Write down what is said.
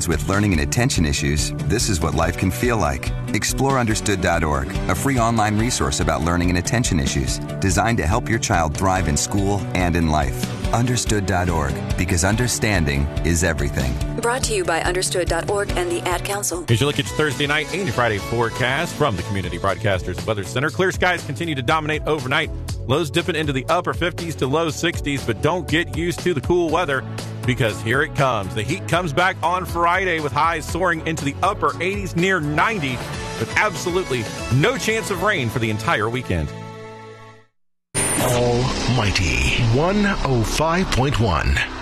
with learning and attention issues, this is what life can feel like. Explore Understood.org, a free online resource about learning and attention issues designed to help your child thrive in school and in life. Understood.org, because understanding is everything. Brought to you by Understood.org and the Ad Council. Here's your look at your Thursday night and your Friday forecast from the Community Broadcasters Weather Center. Clear skies continue to dominate overnight. Lows dipping into the upper 50s to low 60s, but don't get used to the cool weather because here it comes. The heat comes back on Friday with highs soaring into the upper 80s, near 90, with absolutely no chance of rain for the entire weekend. Almighty 105.1.